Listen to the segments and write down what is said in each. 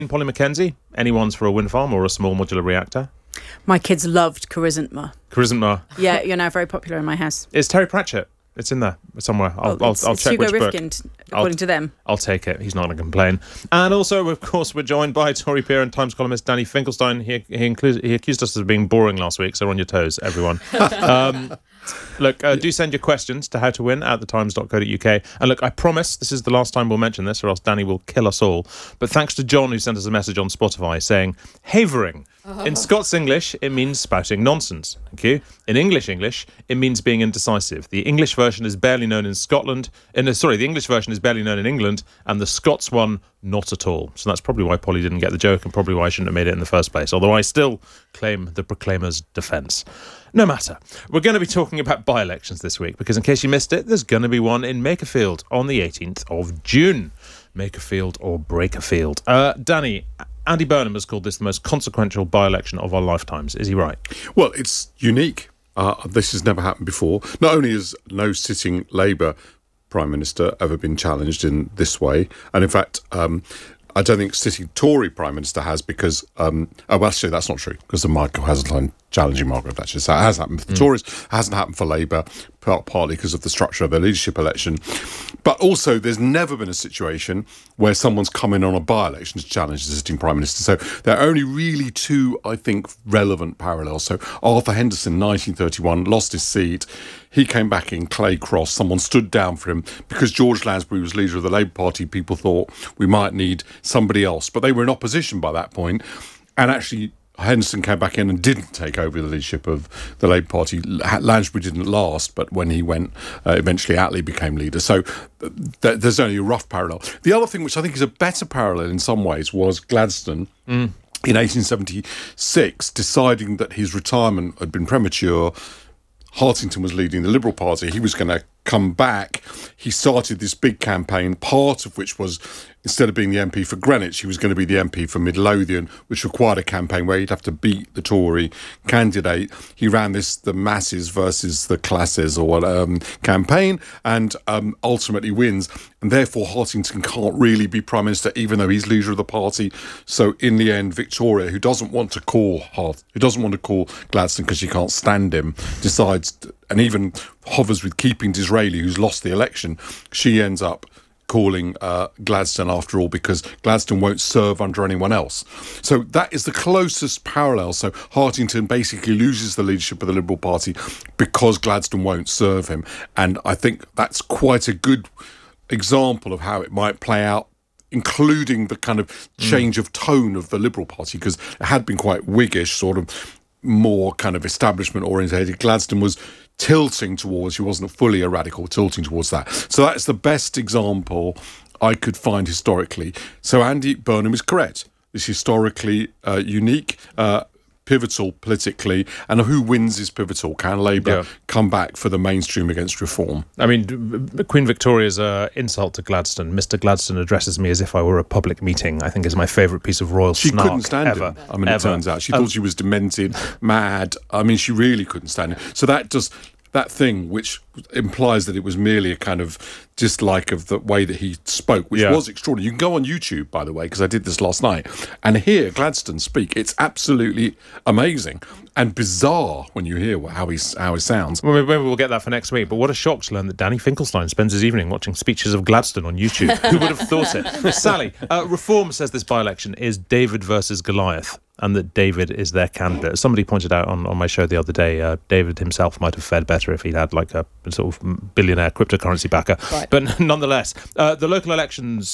Polly Mackenzie, anyone's for a wind farm or a small modular reactor? My kids loved Charisma. Charisma. Yeah, you're now very popular in my house. It's Terry Pratchett. It's in there somewhere. I'll check Hugo which book. Rifkin, according to them. I'll take it. He's not going to complain. And also, of course, we're joined by Tory peer and Times columnist Danny Finkelstein. He accused us of being boring last week, so on your toes, everyone. Look, do send your questions to howtowin@thetimes.co.uk. And look, I promise this is the last time we'll mention this, or else Danny will kill us all. But thanks to John, who sent us a message on Spotify saying, havering. In Scots English, it means spouting nonsense. Thank you. In English, it means being indecisive. The English version is barely known in Scotland. The English version is barely known in England, and the Scots one, not at all. So that's probably why Polly didn't get the joke, and probably why I shouldn't have made it in the first place. Although I still claim the Proclaimer's defence. No matter. We're going to be talking about by-elections this week, because in case you missed it, there's going to be one in Makerfield on the 18th of June. Makerfield or Breakerfield. Danny, Andy Burnham has called this the most consequential by-election of our lifetimes. Is he right? Well, it's unique. This has never happened before. Not only has no sitting Labour Prime Minister ever been challenged in this way, and in fact, I don't think sitting Tory Prime Minister has, because actually that's not true, because of Michael Heseltine challenging Margaret Thatcher. So it has happened for the Tories, it hasn't happened for Labour, partly because of the structure of the leadership election. But also, there's never been a situation where someone's come in on a by-election to challenge the sitting Prime Minister. So there are only really two, I think, relevant parallels. So Arthur Henderson, 1931, lost his seat. He came back in Clay Cross. Someone stood down for him. Because George Lansbury was leader of the Labour Party, people thought we might need somebody else. But they were in opposition by that point. And actually, Henderson came back in and didn't take over the leadership of the Labour Party. Lansbury didn't last, but when he went, eventually Attlee became leader. So there's only a rough parallel. The other thing, which I think is a better parallel in some ways, was Gladstone in 1876 deciding that his retirement had been premature. Hartington was leading the Liberal Party. He was going to come back. He started this big campaign, part of which was, instead of being the MP for Greenwich, he was going to be the MP for Midlothian, which required a campaign where he'd have to beat the Tory candidate. He ran the masses versus the classes campaign, and ultimately wins. And therefore, Hartington can't really be Prime Minister, even though he's leader of the party. So in the end, Victoria, who doesn't want to call Gladstone because she can't stand him, decides, and even hovers with keeping Disraeli, who's lost the election. She ends up calling Gladstone after all, because Gladstone won't serve under anyone else. So that is the closest parallel. So Hartington basically loses the leadership of the Liberal Party because Gladstone won't serve him. And I think that's quite a good example of how it might play out, including the kind of change of tone of the Liberal Party, because it had been quite Whiggish, sort of more kind of establishment orientated. Gladstone was tilting towards, he wasn't fully a radical, tilting towards that. So that's the best example I could find historically. So Andy Burnham is correct. It's historically unique, pivotal politically, and who wins is pivotal. Can Labour come back for the mainstream against reform? I mean, Queen Victoria's insult to Gladstone, Mr. Gladstone addresses me as if I were a public meeting, I think is my favourite piece of royal snark. She couldn't stand him. I mean, it turns out. She thought she was demented, mad. I mean, she really couldn't stand him. So that thing which implies that it was merely a kind of dislike of the way that he spoke, which was extraordinary. You can go on YouTube, by the way, because I did this last night, and hear Gladstone speak. It's absolutely amazing and bizarre when you hear how he sounds. Well, maybe we'll get that for next week, but what a shock to learn that Danny Finkelstein spends his evening watching speeches of Gladstone on YouTube. Who would have thought it? Sally, Reform says this by-election is David versus Goliath, and that David is their candidate. Somebody pointed out on my show the other day, David himself might have fared better if he'd had like a sort of billionaire cryptocurrency backer. Right. But nonetheless, at the local elections,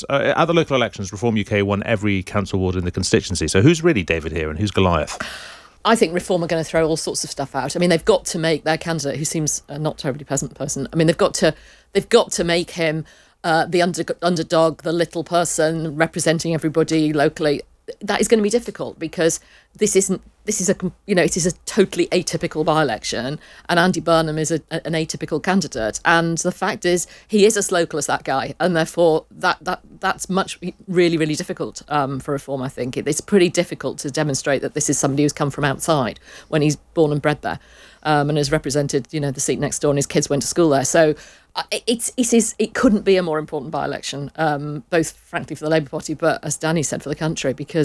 Reform UK won every council ward in the constituency. So who's really David here and who's Goliath? I think Reform are going to throw all sorts of stuff out. I mean, they've got to make their candidate, who seems a not terribly pleasant person, I mean, they've got to make him the underdog, the little person representing everybody locally. That is going to be difficult, because it is a totally atypical by-election, and Andy Burnham is an atypical candidate, and the fact is he is as local as that guy, and therefore that's really, really difficult for Reform. I think it's pretty difficult to demonstrate that this is somebody who's come from outside when he's born and bred there, and has represented the seat next door, and his kids went to school there. So it couldn't be a more important by-election, both frankly for the Labour Party, but as Danny said, for the country, because